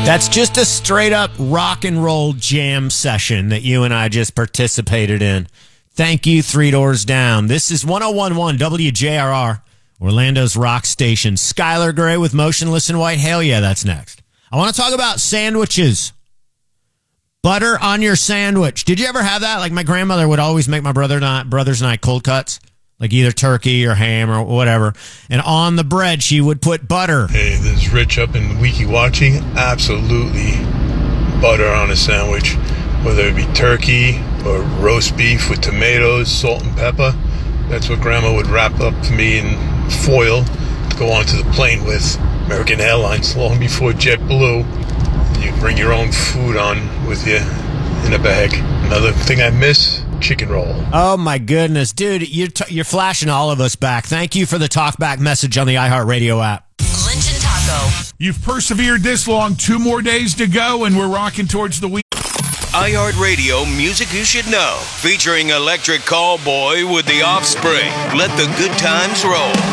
That's just a straight up rock and roll jam session that you and I just participated in. Thank you, Three Doors Down. This is 101.1 WJRR, Orlando's rock station. Skylar Gray with Motionless in White. Hell yeah, that's next. I want to talk about sandwiches. Butter on your sandwich. Did you ever have that? Like my grandmother would always make my brothers and I cold cuts. Like either turkey or ham or whatever. And on the bread, she would put butter. Hey, this is Rich up in Weeki Wachee. Absolutely butter on a sandwich. Whether it be turkey or roast beef with tomatoes, salt and pepper. That's what Grandma would wrap up for me in foil to go onto the plane with. American Airlines, long before JetBlue. You bring your own food on with you in a bag. Another thing I miss, chicken roll. Oh my goodness, dude, you're flashing all of us back. Thank you for the talkback message on the iHeartRadio app. Lynch and Taco. You've persevered this long, 2 more days to go, and we're rocking towards the week. iHeartRadio Music You Should Know, featuring Electric Callboy with The Offspring. Let the good times roll.